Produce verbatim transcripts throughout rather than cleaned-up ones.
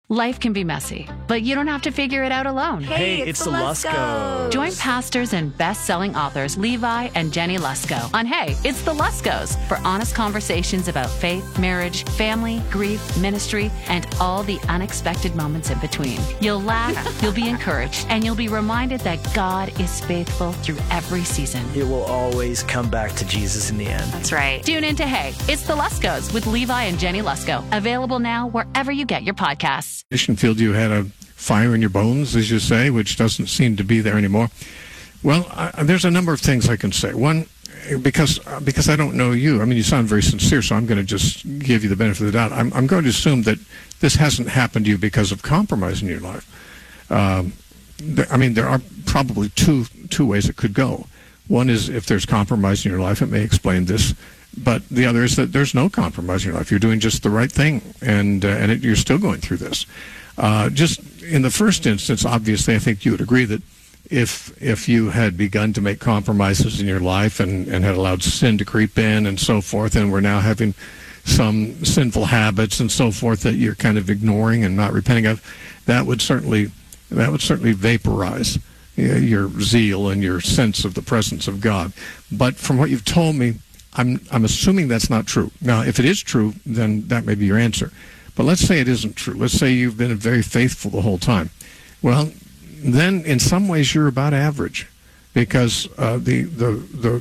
Life can be messy, but you don't have to figure it out alone. Hey, it's, it's the Luskos. Join pastors and best-selling authors Levi and Jenny Lusko on Hey, It's the Luskos for honest conversations about faith, marriage, family, grief, ministry, and all the unexpected moments in between. You'll laugh, you'll be encouraged, and you'll be reminded that God is faithful through every season. It will always come back to Jesus in the end. That's right. Tune in to Hey, It's the Luskos with Levi and Jenny Lusko. Available now wherever you get your podcasts. Mission field, you had a fire in your bones, as you say, which doesn't seem to be there anymore. Well, I, there's a number of things I can say. One, because because I don't know you. I mean, you sound very sincere, so I'm going to just give you the benefit of the doubt. I'm, I'm going to assume that this hasn't happened to you because of compromise in your life. Um, th- I mean, there are probably two two ways it could go. One is if there's compromise in your life, it may explain this. But the other is that there's no compromise in your life. You're doing just the right thing, and uh, and it, you're still going through this. Uh, just in the first instance, obviously, I think you would agree that if if you had begun to make compromises in your life and, and had allowed sin to creep in and so forth, and we're now having some sinful habits and so forth that you're kind of ignoring and not repenting of, that would certainly that would certainly vaporize your zeal and your sense of the presence of God. But from what you've told me, I'm I'm assuming that's not true. Now, if it is true, then that may be your answer. But let's say it isn't true. Let's say you've been very faithful the whole time. Well, then in some ways you're about average, because uh, the the the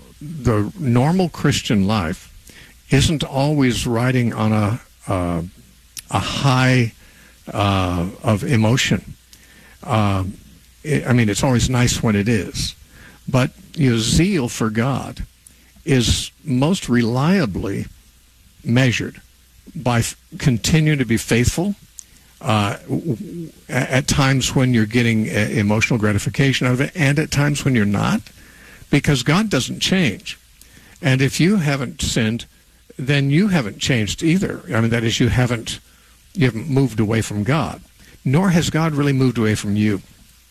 the normal Christian life isn't always riding on a uh, a high uh, of emotion. Uh, it, I mean, it's always nice when it is, but your zeal for God is most reliably measured by f- continuing to be faithful uh, w- at times when you're getting uh, emotional gratification out of it, and at times when you're not, because God doesn't change. And if you haven't sinned, then you haven't changed either. I mean, that is, you haven't you haven't moved away from God, nor has God really moved away from you.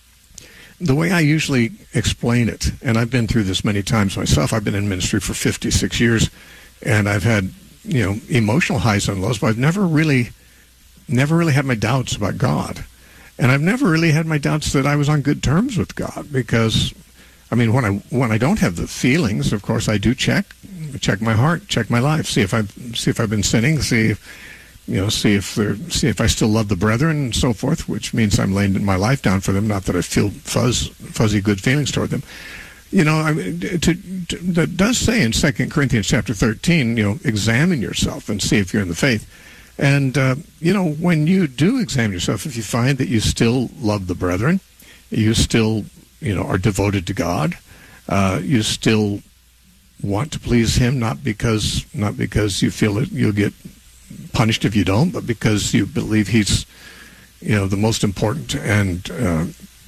The way I usually explain it, and I've been through this many times myself, I've been in ministry for fifty-six years, and I've had, you know, emotional highs and lows, but I've never really, never really had my doubts about God. And I've never really had my doubts that I was on good terms with God, because, I mean, when I when I don't have the feelings, of course, I do check, check my heart, check my life, see if I've, see if I've been sinning, see if, you know, see if they're, see if I still love the brethren and so forth, which means I'm laying my life down for them, not that I feel fuzz, fuzzy good feelings toward them. You know, I mean, to, to, that does say in Second Corinthians chapter thirteen, you know, examine yourself and see if you're in the faith. And, uh, you know, when you do examine yourself, if you find that you still love the brethren, you still, you know, are devoted to God, uh, you still want to please Him, not because, not because you feel that you'll get punished if you don't, but because you believe He's, you know, the most important and uh,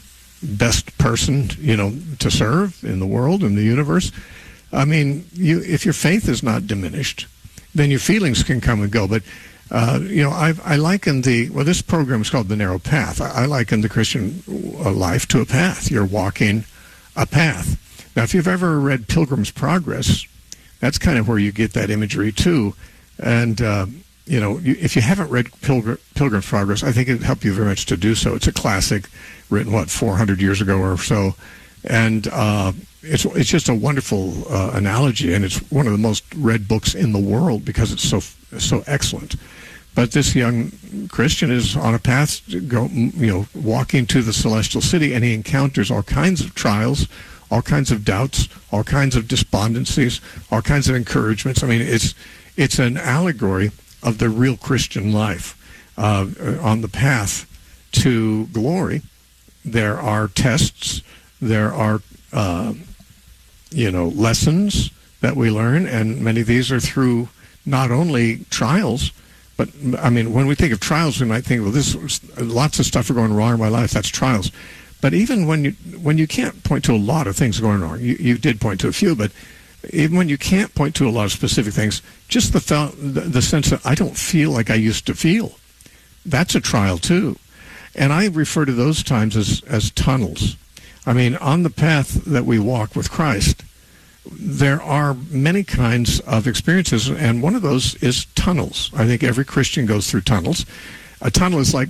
best person, you know, to serve in the world, in the universe. I mean, you if your faith is not diminished, then your feelings can come and go. But uh, you know, I've, I liken the well, this program is called The Narrow Path. I, I liken the Christian life to a path. You're walking a path. Now, if you've ever read Pilgrim's Progress, that's kind of where you get that imagery too. And uh, you know, you, if you haven't read Pilgr- Pilgrim's Progress, I think it'd help you very much to do so. It's a classic, written, what, four hundred years ago or so. And uh, it's it's just a wonderful uh, analogy, and it's one of the most read books in the world because it's so so excellent. But this young Christian is on a path to go, you know, walking to the celestial city, and he encounters all kinds of trials, all kinds of doubts, all kinds of despondencies, all kinds of encouragements. I mean, it's it's an allegory of the real Christian life. Uh, on the path to glory, there are tests, there are, uh, you know, lessons that we learn, and many of these are through not only trials, but, I mean, when we think of trials, we might think, well, this lots of stuff are going wrong in my life, that's trials. But even when you when you can't point to a lot of things going wrong, you, you did point to a few, but even when you can't point to a lot of specific things, just the, fel- the the sense that I don't feel like I used to feel, that's a trial too. And I refer to those times as, as tunnels. I mean, on the path that we walk with Christ, there are many kinds of experiences, and one of those is tunnels. I think every Christian goes through tunnels. A tunnel is like